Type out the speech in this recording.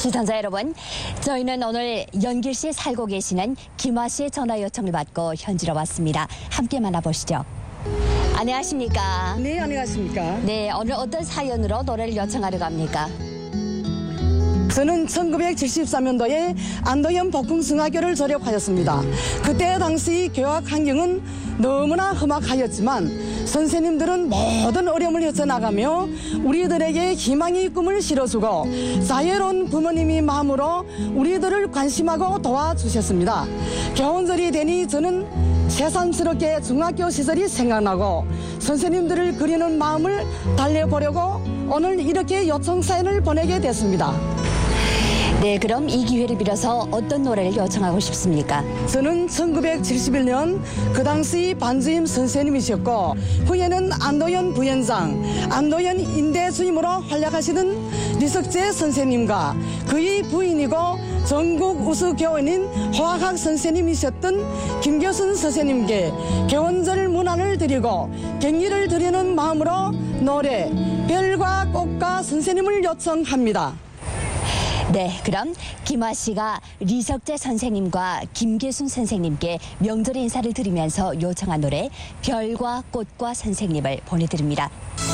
시청자 여러분, 저희는 오늘 연길시에 살고 계시는 김화 씨의 전화 요청을 받고 현지로 왔습니다. 함께 만나보시죠. 안녕하십니까? 네, 안녕하십니까? 네, 오늘 어떤 사연으로 노래를 요청하려고 합니까? 저는 1973년도에 안도현 복흥승하교를 졸업하였습니다. 그때 당시 교학 환경은 너무나 험악하였지만 선생님들은 모든 어려움을 헤쳐나가며 우리들에게 희망의 꿈을 실어주고 자애로운 부모님이 마음으로 우리들을 관심하고 도와주셨습니다. 교원절이 되니 저는 새삼스럽게 중학교 시절이 생각나고 선생님들을 그리는 마음을 달래보려고 오늘 이렇게 요청 사연을 보내게 됐습니다. 네, 그럼 이 기회를 빌어서 어떤 노래를 요청하고 싶습니까? 저는 1971년 그 당시 반주임 선생님이셨고 후에는 안도현 부院장, 안도현 인대주임으로 활약하시던 리석재 선생님과 그의 부인이고 전국 우수 교원인 화학 선생님이셨던 김교순 선생님께 교원절 문안을 드리고 격려를 드리는 마음으로 노래 별과 꽃과 선생님을 요청합니다. 네, 그럼 김화 씨가 리석재 선생님과 김계순 선생님께 명절 인사를 드리면서 요청한 노래 별과 꽃과 선생님을 보내드립니다.